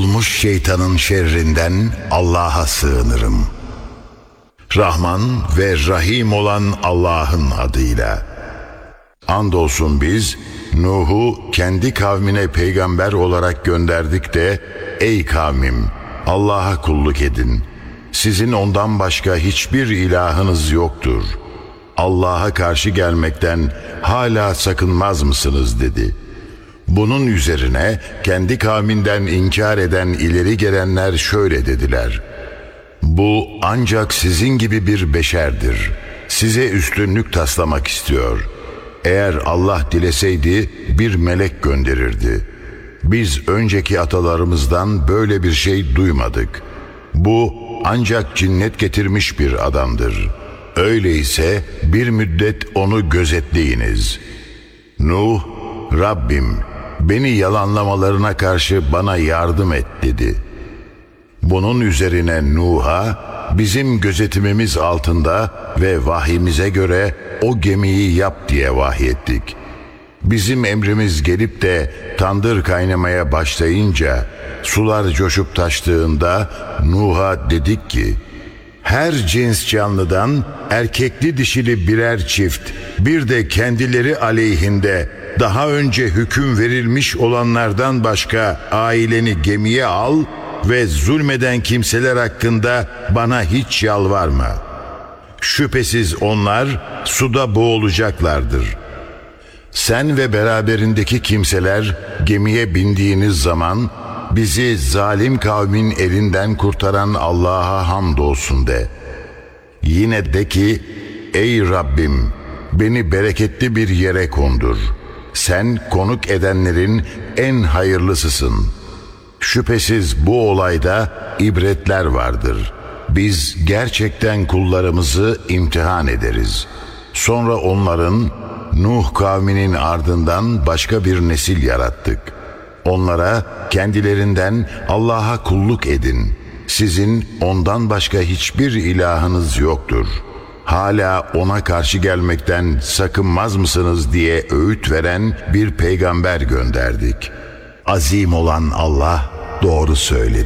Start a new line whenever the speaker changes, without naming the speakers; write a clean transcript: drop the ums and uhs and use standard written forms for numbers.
Kovulmuş şeytanın şerrinden Allah'a sığınırım. Rahman ve Rahim olan Allah'ın adıyla. Andolsun biz Nuh'u kendi kavmine peygamber olarak gönderdik de, ey kavmim, Allah'a kulluk edin. Sizin ondan başka hiçbir ilahınız yoktur. Allah'a karşı gelmekten hala sakınmaz mısınız dedi. Bunun üzerine kendi kavminden inkar eden ileri gelenler şöyle dediler: bu ancak sizin gibi bir beşerdir. Size üstünlük taslamak istiyor. Eğer Allah dileseydi bir melek gönderirdi. Biz önceki atalarımızdan böyle bir şey duymadık. Bu ancak cinnet getirmiş bir adamdır. Öyleyse bir müddet onu gözetleyiniz. Nuh, Rabbim beni yalanlamalarına karşı bana yardım et dedi. Bunun üzerine Nuh'a bizim gözetimimiz altında ve vahyimize göre o gemiyi yap diye vahyettik. Bizim emrimiz gelip de tandır kaynamaya başlayınca, sular coşup taştığında Nuh'a dedik ki, her cins canlıdan erkekli dişili birer çift, bir de kendileri aleyhinde daha önce hüküm verilmiş olanlardan başka aileni gemiye al ve zulmeden kimseler hakkında bana hiç yalvarma. Şüphesiz onlar suda boğulacaklardır. Sen ve beraberindeki kimseler gemiye bindiğiniz zaman bizi zalim kavmin elinden kurtaran Allah'a hamdolsun de. Yine de ki, ey Rabbim, beni bereketli bir yere kondur. Sen konuk edenlerin en hayırlısısın. Şüphesiz bu olayda ibretler vardır. Biz gerçekten kullarımızı imtihan ederiz. Sonra onların, Nuh kavminin ardından başka bir nesil yarattık. Onlara kendilerinden Allah'a kulluk edin. Sizin ondan başka hiçbir ilahınız yoktur. Hala ona karşı gelmekten sakınmaz mısınız diye öğüt veren bir peygamber gönderdik. Azim olan Allah doğru söyledi.